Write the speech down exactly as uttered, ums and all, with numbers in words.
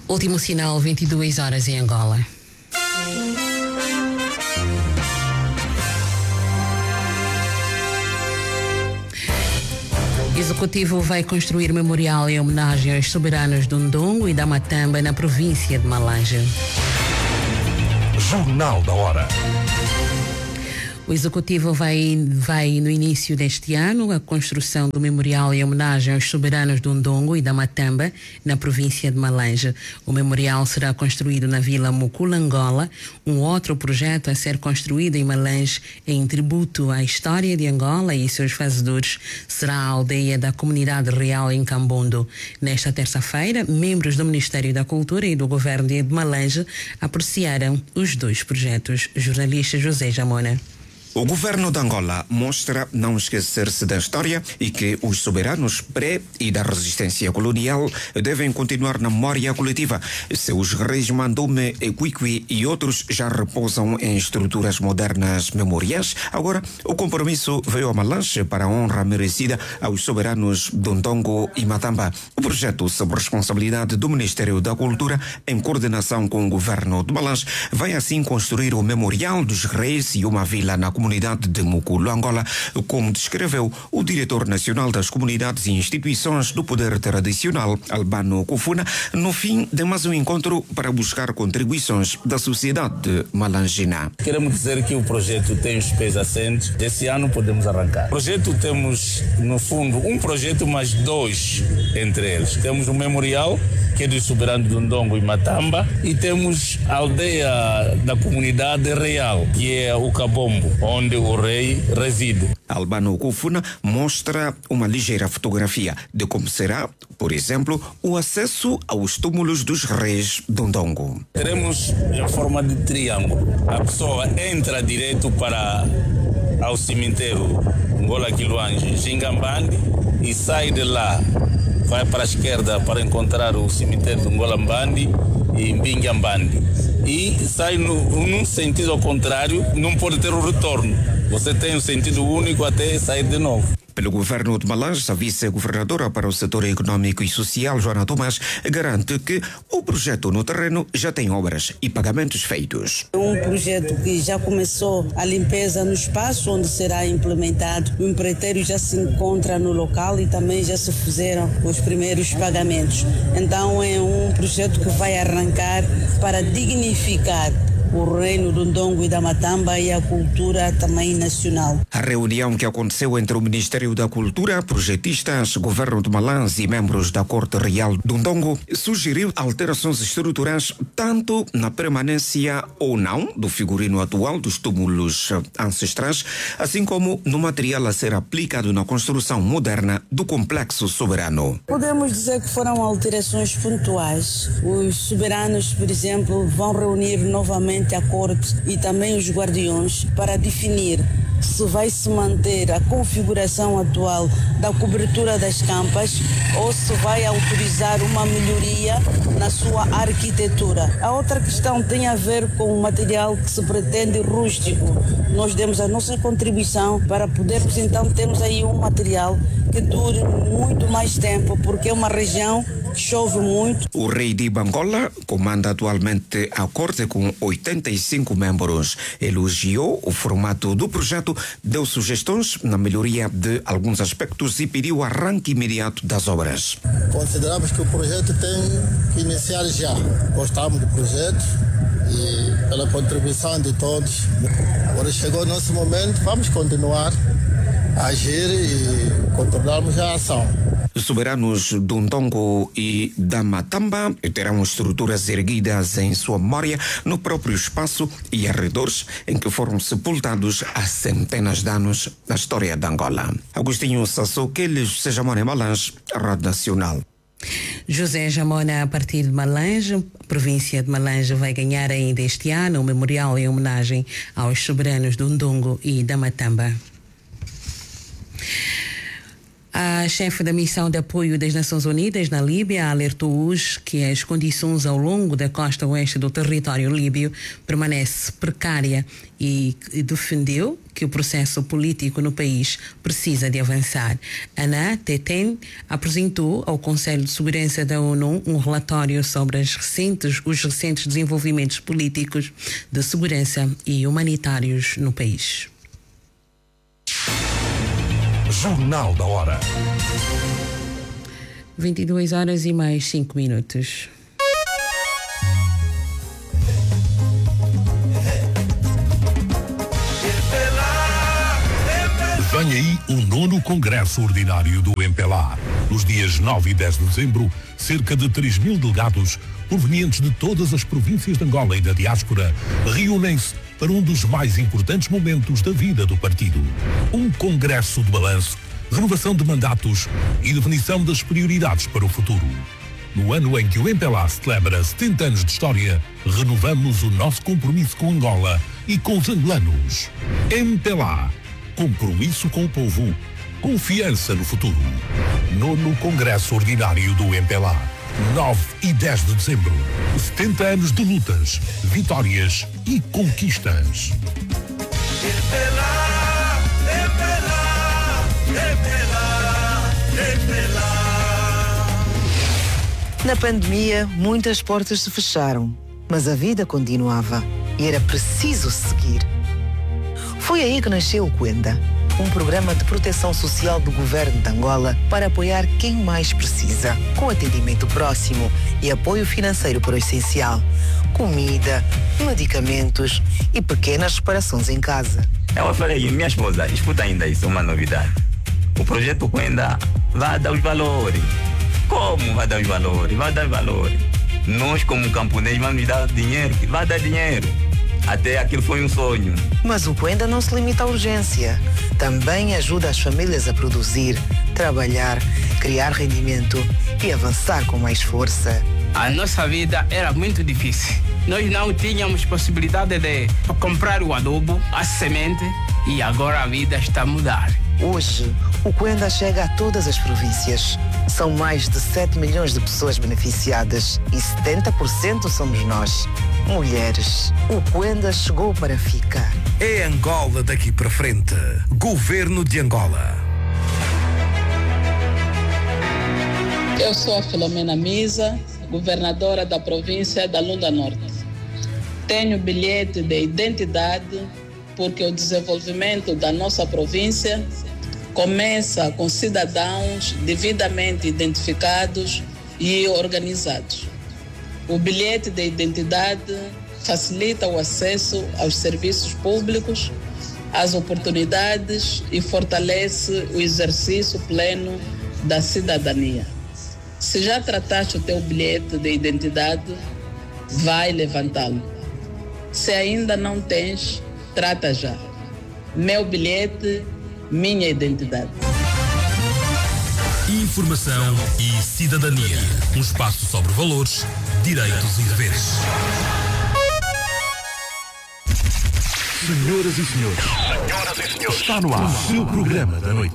Último sinal, vinte e duas horas em Angola. O Executivo vai construir memorial em homenagem aos soberanos do Ndongo e da Matamba na província de Malanje. Jornal da Hora. O Executivo vai, vai, no início deste ano, a construção do memorial em homenagem aos soberanos do Ndongo e da Matamba, na província de Malanje. O memorial será construído na Vila Mukula, Angola. Um outro projeto a ser construído em Malanje, em tributo à história de Angola e seus fazedores, será a aldeia da Comunidade Real em Cambondo. Nesta terça-feira, membros do Ministério da Cultura e do Governo de Malanje apreciaram os dois projetos. Jornalista José Jamona. O governo de Angola mostra não esquecer-se da história e que os soberanos pré e da resistência colonial devem continuar na memória coletiva. Seus reis Mandume, Equiqui e outros já repousam em estruturas modernas memoriais. Agora, o compromisso veio a Malanje para a honra merecida aos soberanos do Ndongo e Matamba. O projeto, sob responsabilidade do Ministério da Cultura, em coordenação com o governo de Malanje, vai assim construir o Memorial dos Reis e uma vila na comunidade comunidade de Mukulu, Angola, como descreveu o diretor nacional das comunidades e instituições do poder tradicional, Albano Kufuna, no fim de mais um encontro para buscar contribuições da sociedade malangina. Queremos dizer que o projeto tem os pés assentes. Esse ano podemos arrancar. O projeto temos, no fundo, um projeto mais dois entre eles. Temos um memorial, que é do soberano do Ndongo e Matamba, e temos a aldeia da comunidade real, que é o Cabombo, onde o rei reside. Albano Kufuna mostra uma ligeira fotografia de como será, por exemplo, o acesso aos túmulos dos reis do Ndongo. Teremos em forma de triângulo. A pessoa entra direto para ao cemitério Ngola Kiluange, Xingambandi, e sai de lá, vai para a esquerda para encontrar o cemitério de Ngolambandi e Mbinghambandi. E sai no, num sentido ao contrário, não pode ter o retorno. Você tem um sentido único até sair de novo. Pelo governo de Malanje, a vice-governadora para o setor econômico e social, Joana Tomás, garante que o projeto no terreno já tem obras e pagamentos feitos. É um projeto que já começou a limpeza no espaço onde será implementado. O empreiteiro já se encontra no local e também já se fizeram os primeiros pagamentos. Então é um projeto que vai arrancar para dignificar o reino do Ndongo e da Matamba e a cultura também nacional. A reunião que aconteceu entre o Ministério da Cultura, projetistas, governo de Malanje e membros da Corte Real do Ndongo sugeriu alterações estruturais tanto na permanência ou não do figurino atual dos túmulos ancestrais, assim como no material a ser aplicado na construção moderna do complexo soberano. Podemos dizer que foram alterações pontuais. Os soberanos, por exemplo, vão reunir novamente a corte e também os guardiões para definir se vai se manter a configuração atual da cobertura das campas ou se vai autorizar uma melhoria na sua arquitetura. A outra questão tem a ver com o material que se pretende rústico. Nós demos a nossa contribuição para podermos então termos aí um material que dure muito mais tempo, porque é uma região que chove muito. O rei de Bangola comanda atualmente a corte com oitenta e cinco membros. Elogiou o formato do projeto, deu sugestões na melhoria de alguns aspectos e pediu arranque imediato das obras. Consideramos que o projeto tem que iniciar já. Gostamos do projeto e pela contribuição de todos. Agora chegou o nosso momento, vamos continuar a agir e controlarmos a ação. Os soberanos do Ndongo e da Matamba terão estruturas erguidas em sua memória no próprio espaço e arredores em que foram sepultados há centenas de anos na história de Angola. Agostinho Sassou, José Jamona, Malanje, Rádio Nacional. José Jamona, a partir de Malanje, a província de Malanje vai ganhar ainda este ano um memorial em homenagem aos soberanos do Ndongo e da Matamba. A chefe da missão de apoio das Nações Unidas na Líbia alertou hoje que as condições ao longo da costa oeste do território líbio permanecem precárias e defendeu que o processo político no país precisa de avançar. Ana Teten apresentou ao Conselho de Segurança da ONU um relatório sobre as recentes, os recentes desenvolvimentos políticos, de segurança e humanitários no país. Jornal da Hora. vinte e duas horas e mais cinco minutos. Vem aí o nono Congresso Ordinário do M P L A. Nos dias nove e dez de dezembro, cerca de três mil delegados, provenientes de todas as províncias de Angola e da diáspora, reúnem-se para um dos mais importantes momentos da vida do partido. Um congresso de balanço, renovação de mandatos e definição das prioridades para o futuro. No ano em que o M P L A celebra setenta anos de história, renovamos o nosso compromisso com Angola e com os angolanos. M P L A. Compromisso com o povo. Confiança no futuro. Nono Congresso Ordinário do M P L A. nove e dez de dezembro. setenta anos de lutas, vitórias e conquistas. Na pandemia, muitas portas se fecharam, mas a vida continuava e era preciso seguir. Foi aí que nasceu o Cuenda, um programa de proteção social do governo de Angola para apoiar quem mais precisa, com atendimento próximo e apoio financeiro para o essencial, comida, medicamentos e pequenas reparações em casa. Eu falei, minha esposa, escuta ainda isso, uma novidade. O projeto Cuenda vai dar os valores. Como vai dar os valores? Vai dar os valores. Nós, como camponês, vamos dar dinheiro, vai dar dinheiro. Até aquilo foi um sonho. Mas o Cuenda não se limita à urgência. Também ajuda as famílias a produzir, trabalhar, criar rendimento e avançar com mais força. A nossa vida era muito difícil. Nós não tínhamos possibilidade de comprar o adubo, a semente, e agora a vida está a mudar. Hoje, o Cuenda chega a todas as províncias. São mais de sete milhões de pessoas beneficiadas e setenta por cento somos nós, mulheres. O Cuenda chegou para ficar. É Angola daqui para frente. Governo de Angola. Eu sou a Filomena Misa, governadora da província da Lunda Norte. Tenho bilhete de identidade porque o desenvolvimento da nossa província começa com cidadãos devidamente identificados e organizados. O bilhete de identidade facilita o acesso aos serviços públicos, às oportunidades e fortalece o exercício pleno da cidadania. Se já trataste o teu bilhete de identidade, vai levantá-lo. Se ainda não tens, trata já. Meu bilhete, minha identidade. Informação e cidadania. Um espaço sobre valores, direitos e deveres. Senhoras e senhores, Senhoras e senhores, está no ar o seu programa da noite.